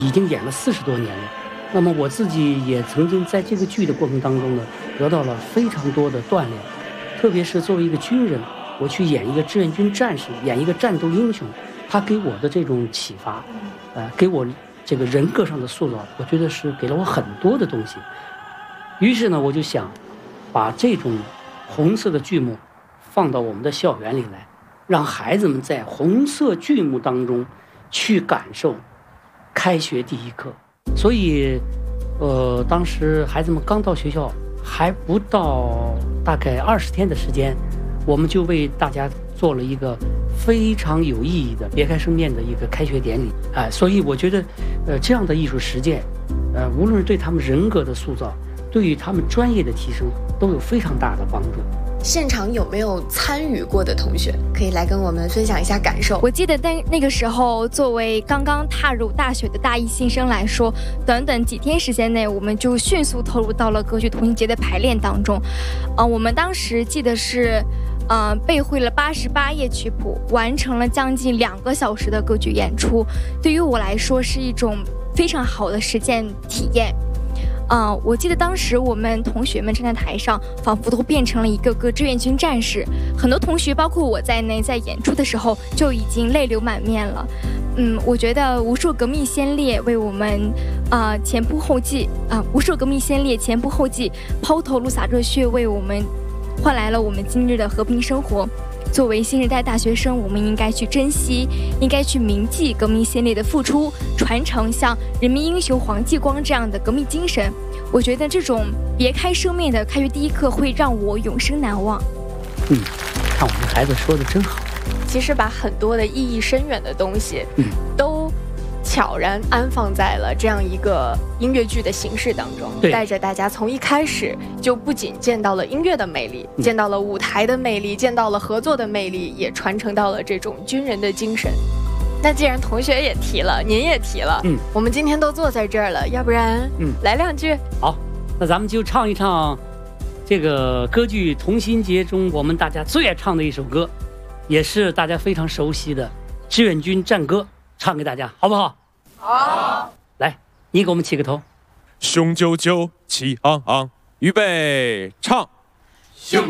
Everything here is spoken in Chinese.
已经演了40多年了。那么我自己也曾经在这个剧的过程当中呢，得到了非常多的锻炼。特别是作为一个军人，我去演一个志愿军战士，演一个战斗英雄，他给我的这种启发，给我这个人格上的塑造，我觉得是给了我很多的东西。于是呢，我就想把这种红色的剧目放到我们的校园里来，让孩子们在红色剧目当中去感受开学第一课。所以，当时孩子们刚到学校，还不到大概20天的时间，我们就为大家做了一个非常有意义的别开生面的一个开学典礼。所以我觉得，这样的艺术实践，无论是对他们人格的塑造，对于他们专业的提升，都有非常大的帮助。 现场有没有参与过的同学可以来跟我们分享一下感受？ 我记得那个时候，作为刚刚踏入大学的大一新生来说，短短几天时间内，我们就迅速投入到了歌剧同心节的排练当中。我们当时记得是背会了88页曲谱，完成了将近2个小时的歌剧演出。对于我来说是一种非常好的实践体验。我记得当时我们同学们站在台上，仿佛都变成了一个个志愿军战士。很多同学，包括我在内，在演出的时候就已经泪流满面了。我觉得无数革命先烈为我们前仆后继无数革命先烈前仆后继，抛头颅洒热血，为我们换来了我们今日的和平生活。作为新时代大学生，我们应该去珍惜，应该去铭记革命先烈的付出，传承像人民英雄黄继光这样的革命精神。我觉得这种别开生面的开学第一课会让我永生难忘。 看我们孩子说的真好。 其实把很多的意义深远的东西，都悄然安放在了这样一个音乐剧的形式当中，带着大家从一开始就不仅见到了音乐的魅力，见到了舞台的魅力，见到了合作的魅力，也传承到了这种军人的精神。那既然同学也提了，您也提了，我们今天都坐在这儿了，要不然来2句？ 好，那咱们就唱一唱这个歌剧同心节中我们大家最爱唱的一首歌，也是大家非常熟悉的志愿军战歌，唱给大家好不好？ 好。 来，你给我们起个头。 雄赳赳，气昂昂，预备唱。 雄